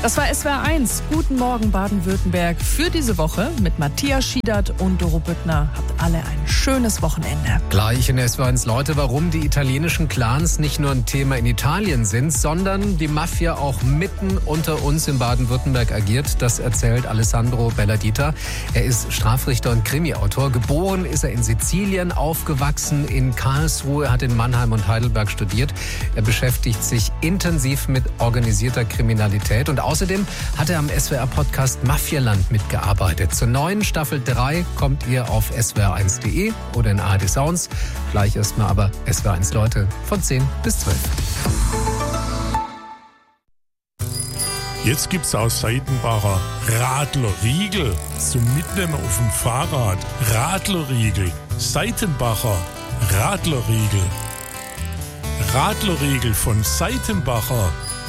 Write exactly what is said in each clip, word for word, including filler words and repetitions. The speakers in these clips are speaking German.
Das war S W R eins. Guten Morgen Baden-Württemberg für diese Woche mit Matthias Schiedert und Doro Büttner. Habt alle ein schönes Wochenende. Gleich in S W R eins, Leute, warum die italienischen Clans nicht nur ein Thema in Italien sind, sondern die Mafia auch mitten unter uns in Baden-Württemberg agiert. Das erzählt Alessandro Belladita. Er ist Strafrichter und Krimi-Autor. Geboren ist er in Sizilien, aufgewachsen in Karlsruhe, hat in Mannheim und Heidelberg studiert. Er beschäftigt sich intensiv mit organisierter Kriminalität und außerdem hat er am S W R-Podcast Mafialand mitgearbeitet. Zur neuen Staffel drei kommt ihr auf S W R eins punkt de oder in A R D Sounds. Gleich erstmal aber S W R eins, Leute, von zehn bis zwölf. Jetzt gibt's aus Seitenbacher Radlerriegel zum Mitnehmen auf dem Fahrrad. Radlerriegel, Seitenbacher Radlerriegel. Radlerriegel von Seitenbacher.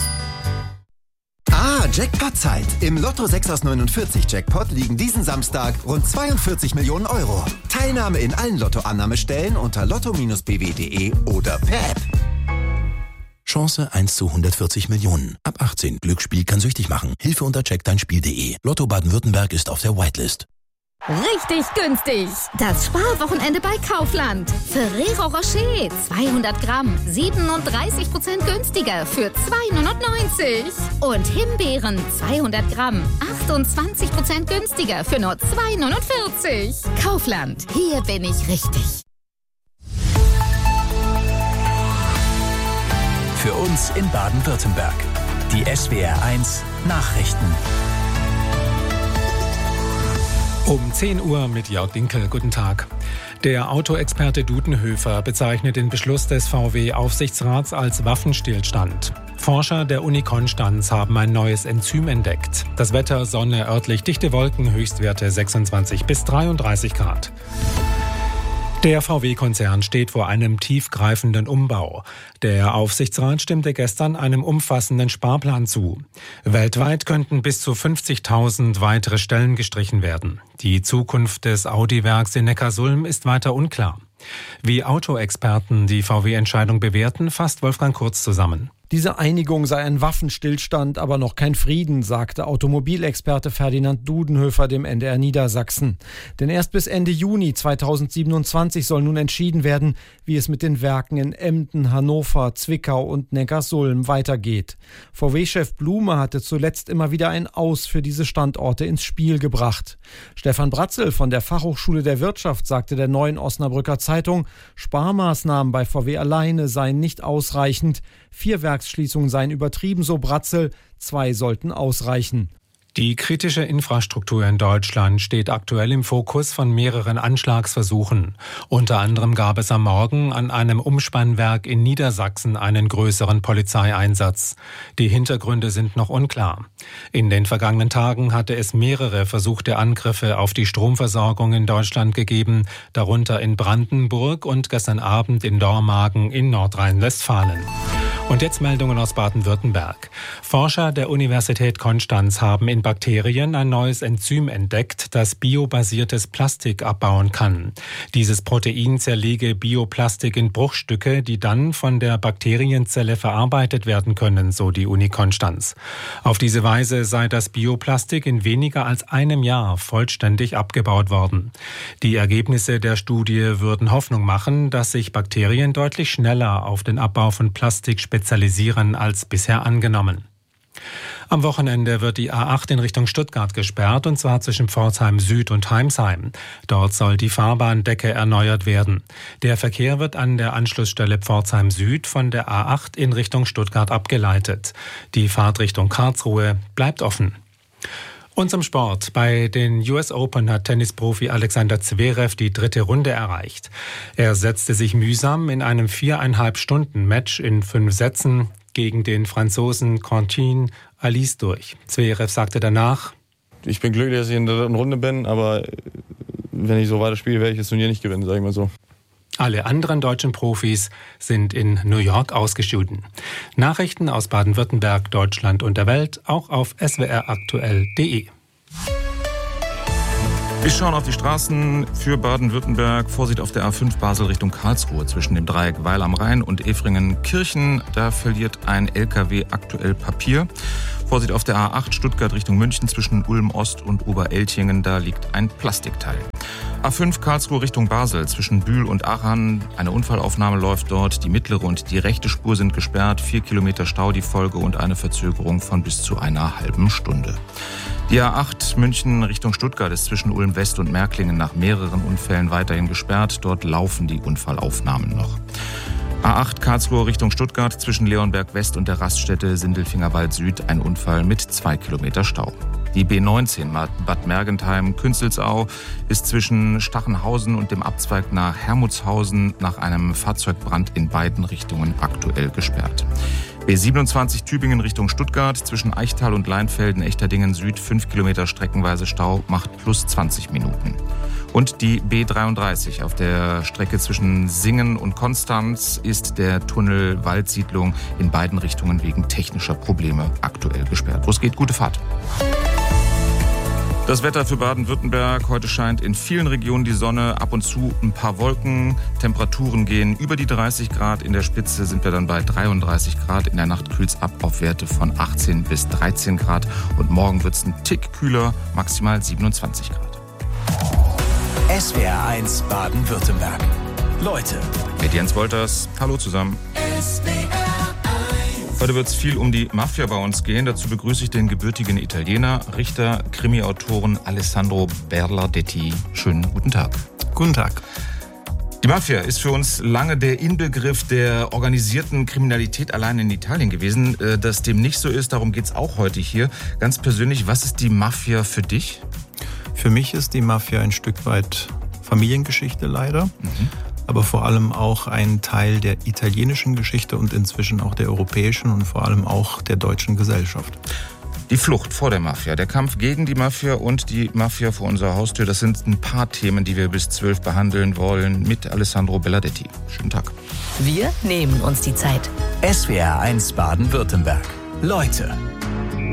Ah, Jackpot-Zeit. Im Lotto sechs aus neunundvierzig Jackpot liegen diesen Samstag rund zweiundvierzig Millionen Euro. Teilnahme in allen Lottoannahmestellen unter lotto Bindestrich b w punkt de oder per App. Chance eins zu hundertvierzig Millionen. Ab achtzehn. Glücksspiel kann süchtig machen. Hilfe unter check dein Spiel punkt de. Lotto Baden-Württemberg ist auf der Whitelist. Richtig günstig. Das Sparwochenende bei Kaufland. Ferrero Rocher zweihundert Gramm, siebenunddreißig Prozent günstiger für zwei neunundneunzig. Und Himbeeren zweihundert Gramm, achtundzwanzig Prozent günstiger für nur zwei neunundvierzig. Kaufland, hier bin ich richtig. Für uns in Baden-Württemberg. Die S W R eins Nachrichten. Um zehn Uhr mit Jörg Dinkel. Guten Tag. Der Autoexperte Dudenhöfer bezeichnet den Beschluss des V W-Aufsichtsrats als Waffenstillstand. Forscher der Uni Konstanz haben ein neues Enzym entdeckt. Das Wetter, Sonne, örtlich dichte Wolken, Höchstwerte sechsundzwanzig bis dreiunddreißig Grad. Der V W-Konzern steht vor einem tiefgreifenden Umbau. Der Aufsichtsrat stimmte gestern einem umfassenden Sparplan zu. Weltweit könnten bis zu fünfzigtausend weitere Stellen gestrichen werden. Die Zukunft des Audi-Werks in Neckarsulm ist weiter unklar. Wie Autoexperten die V W-Entscheidung bewerten, fasst Wolfgang Kurz zusammen. Diese Einigung sei ein Waffenstillstand, aber noch kein Frieden, sagte Automobilexperte Ferdinand Dudenhöfer dem N D R Niedersachsen. Denn erst bis Ende Juni zweitausendsiebenundzwanzig soll nun entschieden werden, wie es mit den Werken in Emden, Hannover, Zwickau und Neckarsulm weitergeht. V W-Chef Blume hatte zuletzt immer wieder ein Aus für diese Standorte ins Spiel gebracht. Stefan Bratzel von der Fachhochschule der Wirtschaft sagte der Neuen Osnabrücker Zeitung, Sparmaßnahmen bei V W alleine seien nicht ausreichend. Vier Werksschließungen seien übertrieben, so Bratzel, zwei sollten ausreichen. Die kritische Infrastruktur in Deutschland steht aktuell im Fokus von mehreren Anschlagsversuchen. Unter anderem gab es am Morgen an einem Umspannwerk in Niedersachsen einen größeren Polizeieinsatz. Die Hintergründe sind noch unklar. In den vergangenen Tagen hatte es mehrere versuchte Angriffe auf die Stromversorgung in Deutschland gegeben, darunter in Brandenburg und gestern Abend in Dormagen in Nordrhein-Westfalen. Und jetzt Meldungen aus Baden-Württemberg. Forscher der Universität Konstanz haben in Bakterien ein neues Enzym entdeckt, das biobasiertes Plastik abbauen kann. Dieses Protein zerlege Bioplastik in Bruchstücke, die dann von der Bakterienzelle verarbeitet werden können, so die Uni Konstanz. Auf diese Weise sei das Bioplastik in weniger als einem Jahr vollständig abgebaut worden. Die Ergebnisse der Studie würden Hoffnung machen, dass sich Bakterien deutlich schneller auf den Abbau von Plastik spezialisieren als bisher angenommen. Am Wochenende wird die A acht in Richtung Stuttgart gesperrt, und zwar zwischen Pforzheim Süd und Heimsheim. Dort soll die Fahrbahndecke erneuert werden. Der Verkehr wird an der Anschlussstelle Pforzheim Süd von der A acht in Richtung Stuttgart abgeleitet. Die Fahrt Richtung Karlsruhe bleibt offen. Und zum Sport. Bei den U S Open hat Tennisprofi Alexander Zverev die dritte Runde erreicht. Er setzte sich mühsam in einem viereinhalb Stunden Match in fünf Sätzen gegen den Franzosen Quentin Alice durch. Zverev sagte danach: Ich bin glücklich, dass ich in der dritten Runde bin, aber wenn ich so weiter spiele, werde ich das Turnier nicht gewinnen, sage ich mal so. Alle anderen deutschen Profis sind in New York ausgeschieden. Nachrichten aus Baden-Württemberg, Deutschland und der Welt auch auf s w r aktuell punkt de. Wir schauen auf die Straßen für Baden-Württemberg. Vorsicht auf der A fünf Basel Richtung Karlsruhe zwischen dem Dreieck Weil am Rhein und Efringen-Kirchen. Da verliert ein L K W aktuell Papier. Vorsicht auf der A acht Stuttgart Richtung München zwischen Ulm Ost und Obereltingen, da liegt ein Plastikteil. A fünf Karlsruhe Richtung Basel zwischen Bühl und Aachen. Eine Unfallaufnahme läuft dort. Die mittlere und die rechte Spur sind gesperrt. Vier Kilometer Stau die Folge und eine Verzögerung von bis zu einer halben Stunde. Die A acht München Richtung Stuttgart ist zwischen Ulm West und Märklingen nach mehreren Unfällen weiterhin gesperrt. Dort laufen die Unfallaufnahmen noch. A acht Karlsruhe Richtung Stuttgart zwischen Leonberg West und der Raststätte Sindelfingerwald Süd ein Unfall mit zwei Kilometer Stau. Die B neunzehn Bad Mergentheim-Künzelsau ist zwischen Stachenhausen und dem Abzweig nach Hermutshausen nach einem Fahrzeugbrand in beiden Richtungen aktuell gesperrt. B siebenundzwanzig Tübingen Richtung Stuttgart zwischen Eichtal und Leinfelden Echterdingen Süd fünf Kilometer streckenweise Stau macht plus zwanzig Minuten. Und die B dreiunddreißig auf der Strecke zwischen Singen und Konstanz ist der Tunnel Waldsiedlung in beiden Richtungen wegen technischer Probleme aktuell gesperrt. Wo es geht, gute Fahrt. Das Wetter für Baden-Württemberg. Heute scheint in vielen Regionen die Sonne, ab und zu ein paar Wolken. Temperaturen gehen über die dreißig Grad. In der Spitze sind wir dann bei dreiunddreißig Grad. In der Nacht kühlt es ab auf Werte von achtzehn bis dreizehn Grad. Und morgen wird es ein Tick kühler, maximal siebenundzwanzig Grad. S W R eins Baden-Württemberg. Leute. Mit Jens Wolters. Hallo zusammen. S W R Heute wird es viel um die Mafia bei uns gehen. Dazu begrüße ich den gebürtigen Italiener, Richter, Krimi-Autoren Alessandro Berlardetti. Schönen guten Tag. Guten Tag. Die Mafia ist für uns lange der Inbegriff der organisierten Kriminalität allein in Italien gewesen. Dass dem nicht so ist, darum geht es auch heute hier. Ganz persönlich, was ist die Mafia für dich? Für mich ist die Mafia ein Stück weit Familiengeschichte leider. Mhm. Aber vor allem auch ein Teil der italienischen Geschichte und inzwischen auch der europäischen und vor allem auch der deutschen Gesellschaft. Die Flucht vor der Mafia, der Kampf gegen die Mafia und die Mafia vor unserer Haustür, das sind ein paar Themen, die wir bis zwölf behandeln wollen mit Alessandro Berlardetti. Schönen Tag. Wir nehmen uns die Zeit. S W R eins Baden-Württemberg. Leute.